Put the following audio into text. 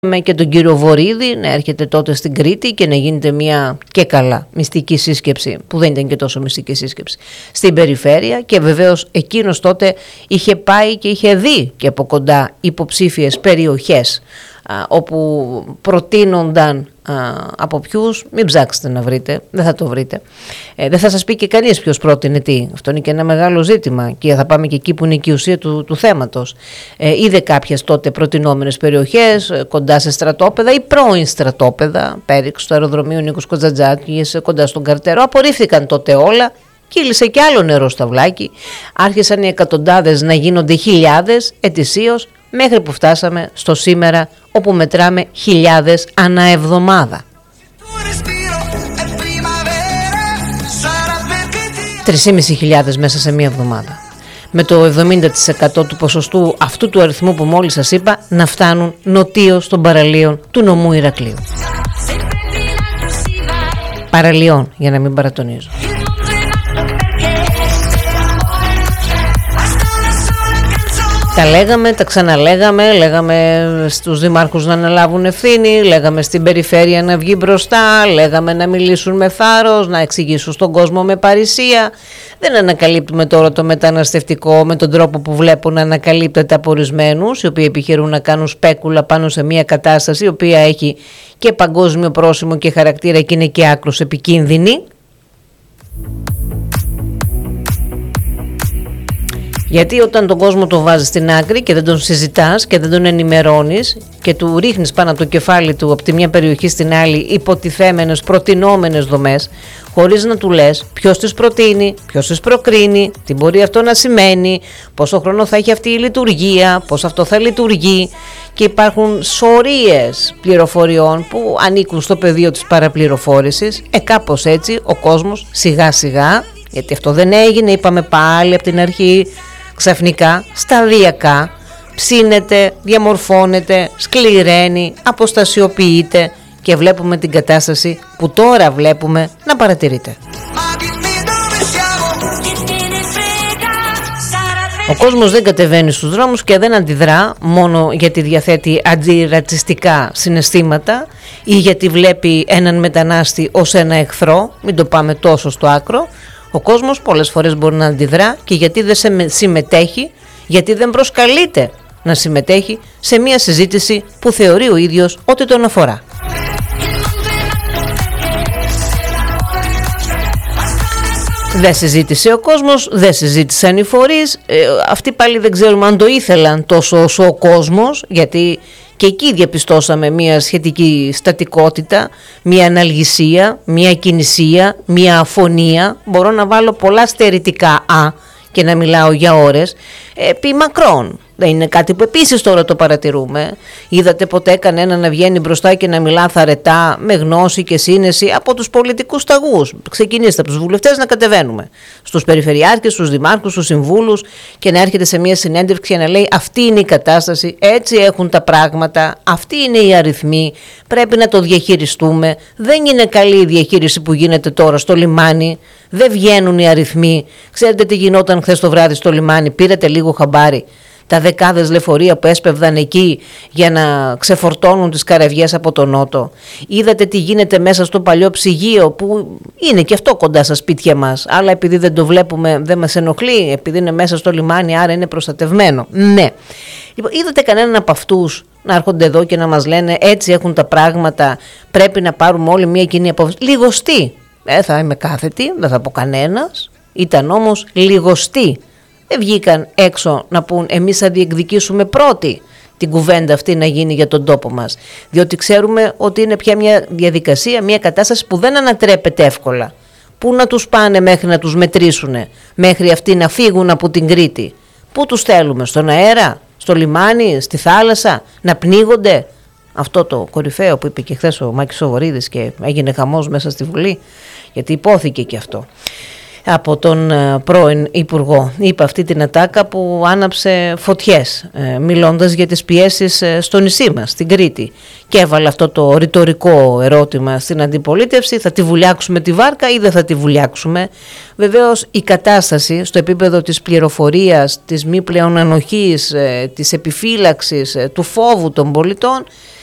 και τον κύριο Βορίδη να έρχεται τότε στην Κρήτη και να γίνεται μια και καλά μυστική σύσκεψη, που δεν ήταν και τόσο μυστική σύσκεψη, στην περιφέρεια, και βεβαίως εκείνος τότε είχε πάει και είχε δει και από κοντά υποψήφιες περιοχές όπου προτείνονταν από ποιους, μην ψάξετε να βρείτε, δεν θα το βρείτε, δεν θα σας πει και κανείς ποιος πρότεινε τι. Αυτό είναι και ένα μεγάλο ζήτημα και θα πάμε και εκεί που είναι και η ουσία του θέματος. Είδε κάποιες τότε προτινόμενες περιοχές κοντά σε στρατόπεδα ή πρώην στρατόπεδα, Πέριξ, στο αεροδρομίο Νίκος Κοντζατζάκης, κοντά στον Καρτερό. Απορρίφθηκαν τότε όλα, κύλησε και άλλο νερό στα βλάκι, άρχισαν οι εκατοντάδες να γίνονται χιλιάδες ετησίως, μέχρι που φτάσαμε στο σήμερα, όπου μετράμε χιλιάδες ανά εβδομάδα. 3.500 μέσα σε μία εβδομάδα. Με το 70% του ποσοστού αυτού του αριθμού που μόλις σας είπα να φτάνουν νοτίως των παραλίων του νομού Ηρακλείου. Παραλιών, για να μην παρατονίζω. Τα λέγαμε, τα ξαναλέγαμε, λέγαμε στους δημάρχους να αναλάβουν ευθύνη, λέγαμε στην περιφέρεια να βγει μπροστά, λέγαμε να μιλήσουν με θάρρος, να εξηγήσουν στον κόσμο με παρησία. Δεν ανακαλύπτουμε τώρα το μεταναστευτικό με τον τρόπο που βλέπω να ανακαλύπτεται από ορισμένους, οι οποίοι επιχειρούν να κάνουν σπέκουλα πάνω σε μια κατάσταση η οποία έχει και παγκόσμιο πρόσημο και χαρακτήρα και είναι και άκρως επικίνδυνη. Γιατί όταν τον κόσμο τον βάζεις στην άκρη και δεν τον συζητάς και δεν τον ενημερώνεις και του ρίχνεις πάνω από το κεφάλι του από τη μια περιοχή στην άλλη υποτιθέμενες, προτινόμενες δομές, χωρίς να του λες ποιος τις προτείνει, ποιος τις προκρίνει, τι μπορεί αυτό να σημαίνει, πόσο χρόνο θα έχει αυτή η λειτουργία, πώς αυτό θα λειτουργεί, και υπάρχουν σωρίες πληροφοριών που ανήκουν στο πεδίο της παραπληροφόρησης. Κάπως έτσι ο κόσμος σιγά σιγά, γιατί αυτό δεν έγινε, είπαμε πάλι από την αρχή, ξαφνικά, σταδιακά, ψήνεται, διαμορφώνεται, σκληραίνει, αποστασιοποιείται και βλέπουμε την κατάσταση που τώρα βλέπουμε να παρατηρείται. Ο κόσμος δεν κατεβαίνει στους δρόμους και δεν αντιδρά μόνο γιατί διαθέτει αντιρατσιστικά συναισθήματα ή γιατί βλέπει έναν μετανάστη ως ένα εχθρό, μην το πάμε τόσο στο άκρο. Ο κόσμος πολλές φορές μπορεί να αντιδρά και γιατί δεν συμμετέχει, γιατί δεν προσκαλείται να συμμετέχει σε μια συζήτηση που θεωρεί ο ίδιος ότι τον αφορά. Δεν συζήτησε ο κόσμος, δεν συζήτησαν οι φορείς, αυτοί πάλι δεν ξέρουμε αν το ήθελαν τόσο όσο ο κόσμος, γιατί και εκεί διαπιστώσαμε μια σχετική στατικότητα, μια αναλγησία, μια κινησία, μια αφωνία. Μπορώ να βάλω πολλά στερητικά και να μιλάω για ώρες επί μακρόν. Δεν είναι κάτι που επίσης τώρα το παρατηρούμε. Είδατε ποτέ κανένα να βγαίνει μπροστά και να μιλά θαρετά, με γνώση και σύνεση από τους πολιτικούς ταγούς? Ξεκινήστε από τους βουλευτές να κατεβαίνουμε στους περιφερειάρχες, στους δημάρχους, στους συμβούλους και να έρχεται σε μια συνέντευξη και να λέει αυτή είναι η κατάσταση, έτσι έχουν τα πράγματα, αυτή είναι η αριθμή, πρέπει να το διαχειριστούμε. Δεν είναι καλή η διαχείριση που γίνεται τώρα στο λιμάνι, δεν βγαίνουν οι αριθμοί. Ξέρετε τι γινόταν χθες το βράδυ στο λιμάνι? Πήρατε λίγο χαμπάρι? Τα δεκάδες λεωφορεία που έσπευδαν εκεί για να ξεφορτώνουν τις καραβιές από τον νότο. Είδατε τι γίνεται μέσα στο παλιό ψυγείο που είναι και αυτό κοντά στα σπίτια μας, αλλά επειδή δεν το βλέπουμε δεν μας ενοχλεί, επειδή είναι μέσα στο λιμάνι άρα είναι προστατευμένο. Ναι. Λοιπόν, είδατε κανέναν από αυτούς να έρχονται εδώ και να μας λένε έτσι έχουν τα πράγματα, πρέπει να πάρουμε όλοι μια κοινή απόφαση? Λιγοστή. Θα είμαι κάθετη, δεν θα πω κανένας. Ήταν όμως λιγοστή. Δεν βγήκαν έξω να πούν εμείς θα διεκδικήσουμε πρώτοι την κουβέντα αυτή να γίνει για τον τόπο μας. Διότι ξέρουμε ότι είναι πια μια διαδικασία, μια κατάσταση που δεν ανατρέπεται εύκολα. Πού να τους πάνε μέχρι να τους μετρήσουν, μέχρι αυτοί να φύγουν από την Κρήτη? Πού τους θέλουμε, στον αέρα, στο λιμάνι, στη θάλασσα, να πνίγονται? Αυτό το κορυφαίο που είπε και χθες ο Μάκης Βορίδης και έγινε χαμός μέσα στη Βουλή, γιατί υπόθηκε και αυτό από τον πρώην Υπουργό. Είπε αυτή την ατάκα που άναψε φωτιές μιλώντας για τις πιέσεις στο νησί μας, στην Κρήτη, και έβαλε αυτό το ρητορικό ερώτημα στην αντιπολίτευση: θα τη βουλιάξουμε τη βάρκα ή δεν θα τη βουλιάξουμε? Βεβαίως η κατάσταση στο επίπεδο της πληροφορίας, της μη πλέον ανοχής, της επιφύλαξης, του φόβου των πολιτών